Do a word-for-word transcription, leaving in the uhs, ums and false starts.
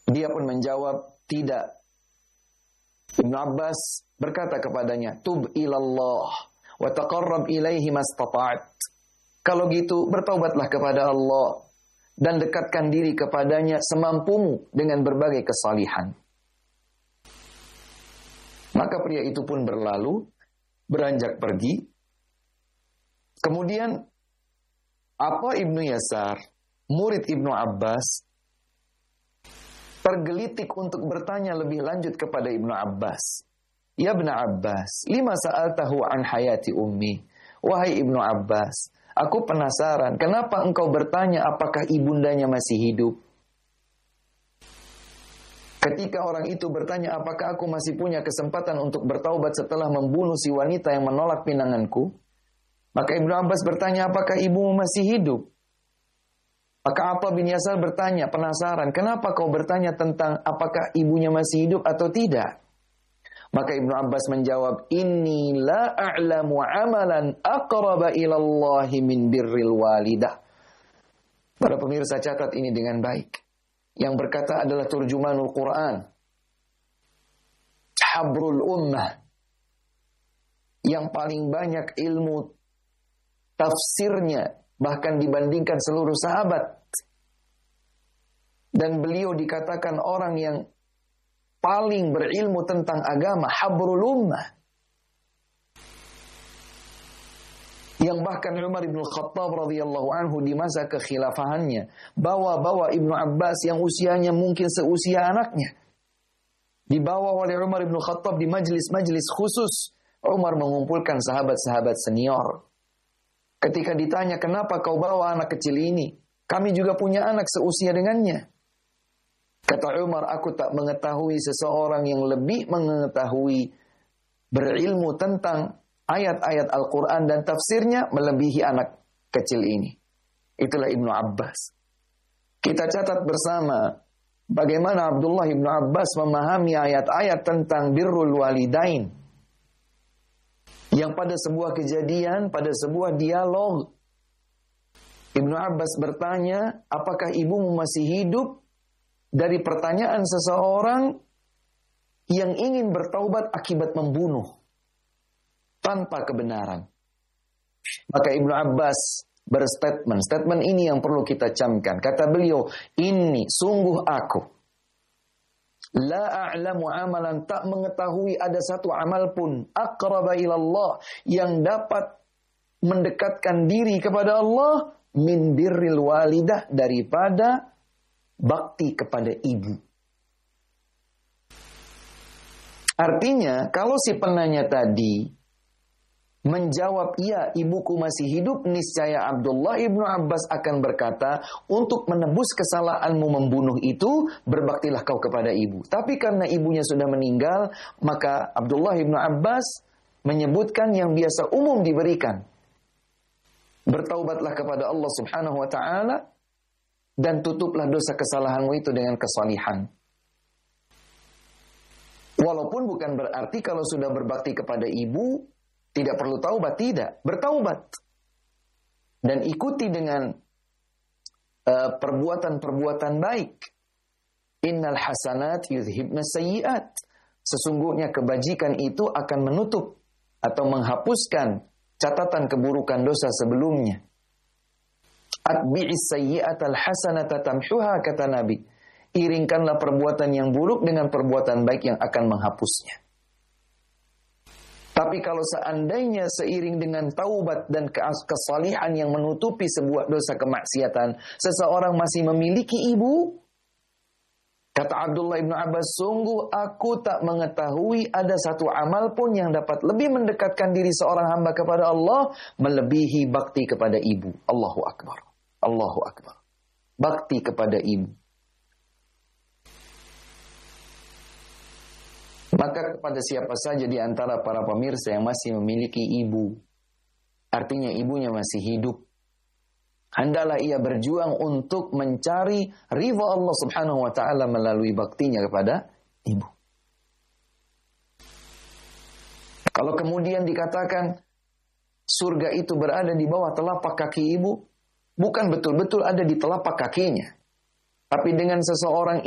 Dia pun menjawab, tidak. Ibnu Abbas berkata kepadanya, tub ilallah wa taqarrab ilaihi mastata'at. Kalau gitu, bertaubatlah kepada Allah dan dekatkan diri kepadanya semampumu dengan berbagai kesalihan. Maka pria itu pun berlalu, beranjak pergi. Kemudian Atha ibnu Yasar, murid Ibnu Abbas, tergelitik untuk bertanya lebih lanjut kepada Ibnu Abbas. Ya Ibnu Abbas, lima sa'altahu an hayati ummi. Wahai Ibnu Abbas, aku penasaran, kenapa engkau bertanya apakah ibundanya masih hidup? Ketika orang itu bertanya, apakah aku masih punya kesempatan untuk bertaubat setelah membunuh si wanita yang menolak pinanganku? Maka Ibnu Abbas bertanya, apakah ibumu masih hidup? Maka Atha bin Yasar bertanya, penasaran, kenapa kau bertanya tentang apakah ibunya masih hidup atau tidak? Maka Ibnu Abbas menjawab, inni la a'lamu amalan aqraba ilallahi min birril walidah. Para pemirsa, catat ini dengan baik. Yang berkata adalah turjumanul Quran, habrul ummah, yang paling banyak ilmu tafsirnya bahkan dibandingkan seluruh sahabat. Dan beliau dikatakan orang yang paling berilmu tentang agama, habrul ummah. Yang bahkan Umar bin Khattab radhiyallahu anhu di masa kekhilafahannya bawa-bawa Ibnu Abbas yang usianya mungkin seusia anaknya. Dibawa oleh Umar bin Khattab di majlis-majlis khusus. Umar mengumpulkan sahabat-sahabat senior. Ketika ditanya, kenapa kau bawa anak kecil ini? Kami juga punya anak seusia dengannya. Kata Umar, aku tak mengetahui seseorang yang lebih mengetahui berilmu tentang ayat-ayat Al-Quran dan tafsirnya melebihi anak kecil ini. Itulah Ibnu Abbas. Kita catat bersama bagaimana Abdullah Ibnu Abbas memahami ayat-ayat tentang birrul walidain. Yang pada sebuah kejadian, pada sebuah dialog, Ibnu Abbas bertanya, apakah ibumu masih hidup? Dari pertanyaan seseorang yang ingin bertaubat akibat membunuh tanpa kebenaran. Maka Ibnu Abbas berstatement, statement ini yang perlu kita camkan. Kata beliau, ini sungguh aku la a'lamu amalan, tak mengetahui ada satu amal pun aqraba ilallah, yang dapat mendekatkan diri kepada Allah min birril walidah, daripada bakti kepada ibu. Artinya, kalau si penanya tadi menjawab, iya ibuku masih hidup, niscaya Abdullah ibnu Abbas akan berkata, untuk menebus kesalahanmu membunuh itu, berbaktilah kau kepada ibu. Tapi karena ibunya sudah meninggal, maka Abdullah ibnu Abbas menyebutkan yang biasa umum diberikan. Bertaubatlah kepada Allah subhanahu wa ta'ala, dan tutuplah dosa kesalahanmu itu dengan kesalihan. Walaupun bukan berarti kalau sudah berbakti kepada ibu, tidak perlu taubat, tidak. Bertaubat. Dan ikuti dengan uh, perbuatan-perbuatan baik. Innal hasanat yudhibna sayyiat. Sesungguhnya kebajikan itu akan menutup atau menghapuskan catatan keburukan dosa sebelumnya. Atbi'is sayyi'atal hasanata tamhuha, kata Nabi. Iringkanlah perbuatan yang buruk dengan perbuatan baik yang akan menghapusnya. Tapi kalau seandainya seiring dengan taubat dan kesalihan yang menutupi sebuah dosa kemaksiatan, seseorang masih memiliki ibu, kata Abdullah ibnu Abbas, sungguh aku tak mengetahui ada satu amal pun yang dapat lebih mendekatkan diri seorang hamba kepada Allah melebihi bakti kepada ibu. Allahu Akbar. Allahu Akbar. Bakti kepada ibu. Maka kepada siapa saja di antara para pemirsa yang masih memiliki ibu, artinya ibunya masih hidup, hendaklah ia berjuang untuk mencari ridha Allah subhanahu wa ta'ala melalui baktinya kepada ibu. Kalau kemudian dikatakan surga itu berada di bawah telapak kaki ibu, bukan betul-betul ada di telapak kakinya. Tapi dengan seseorang